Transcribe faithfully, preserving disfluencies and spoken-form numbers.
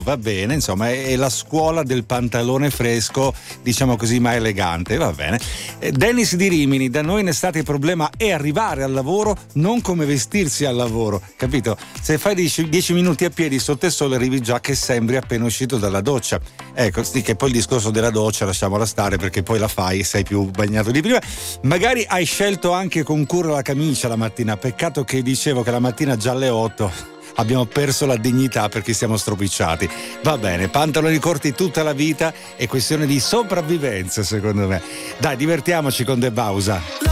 va bene, insomma è la scuola del pantalone fresco, diciamo così, ma elegante, va bene. Dennis di Rimini: da noi in estate il problema è arrivare al lavoro, non come vestirsi al lavoro, capito? Se fai dieci minuti a piedi sotto il sole arrivi già che sembri appena uscito dalla doccia. Ecco, sì, che poi il discorso della doccia lasciamola stare, perché poi la fai e sei più bagnato di prima. Magari hai scelto anche con cura la camicia la mattina, peccato che dicevo che la mattina già alle otto abbiamo perso la dignità perché siamo stropicciati. Va bene, pantaloni corti tutta la vita, è questione di sopravvivenza secondo me. Dai, divertiamoci con De Bausa.